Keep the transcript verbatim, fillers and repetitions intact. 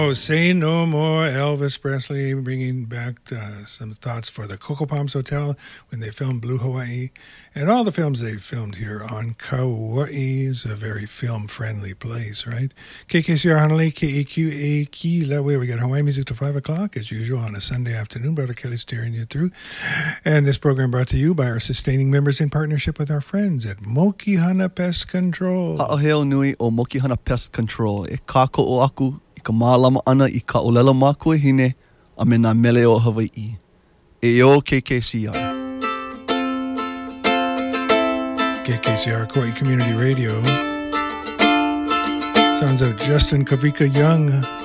Oh, say no more. Elvis Presley bringing back uh, some thoughts for the Coco Palms Hotel when they filmed Blue Hawaii, and all the films they filmed here on Kauai is a very film-friendly place, right? K K C R Hanalei, K A Q A Kila. We got Hawaii music till five o'clock, as usual, on a Sunday afternoon. Brother Kelly steering you through. And this program brought to you by our sustaining members in partnership with our friends at Mokihana Pest Control. Ha'aheo nui o Mokihana Pest Control. E kako o aku. I ka mālama ana i ka olela mākua hine a me nā mele o Hawaii. E o K K C R. K K C R, Kauai Community Radio. Sounds of Justin Kavika Young.